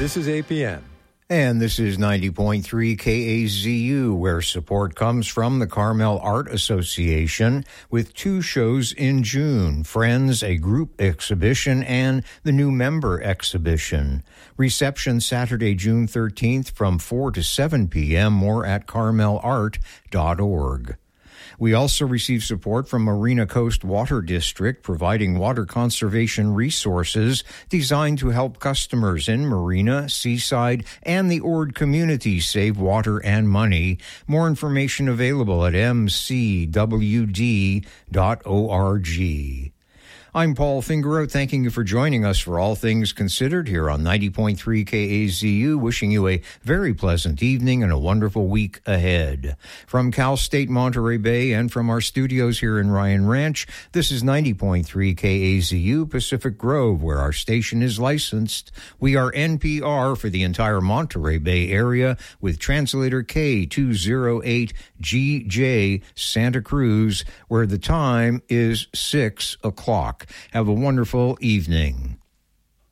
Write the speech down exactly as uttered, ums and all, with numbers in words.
This is A P M. And this is ninety point three K A Z U, where support comes from the Carmel Art Association, with two shows in June, Friends, a group exhibition, and the new member exhibition. Reception Saturday, June thirteenth from four to seven p.m., more at carmel art dot org. We also receive support from Marina Coast Water District, providing water conservation resources designed to help customers in Marina, Seaside, and the Ord community save water and money. More information available at m c w d dot org. I'm Paul Fingerow, thanking you for joining us for All Things Considered here on ninety point three K A Z U, wishing you a very pleasant evening and a wonderful week ahead. From Cal State Monterey Bay and from our studios here in Ryan Ranch, this is ninety point three K A Z U Pacific Grove, where our station is licensed. We are N P R for the entire Monterey Bay area with translator K two oh eight G J Santa Cruz, where the time is six o'clock. Have a wonderful evening.